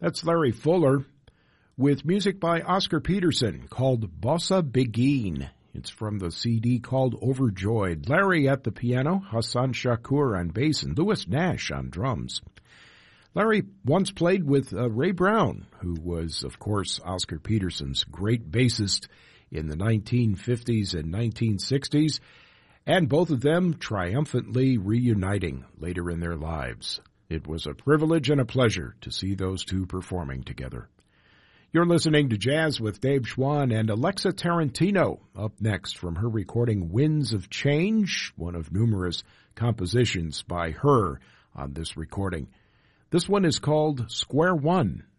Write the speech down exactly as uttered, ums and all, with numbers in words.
That's Larry Fuller with music by Oscar Peterson called Bossa Begin. It's from the C D called Overjoyed. Larry at the piano, Hassan Shakur on bass, and Louis Nash on drums. Larry once played with uh, Ray Brown, who was, of course, Oscar Peterson's great bassist in the nineteen fifties and nineteen sixties, and both of them triumphantly reuniting later in their lives. It was a privilege and a pleasure to see those two performing together. You're listening to Jazz with Dave Schwann and Alexa Tarantino up next from her recording Winds of Change, one of numerous compositions by her on this recording. This one is called Square One.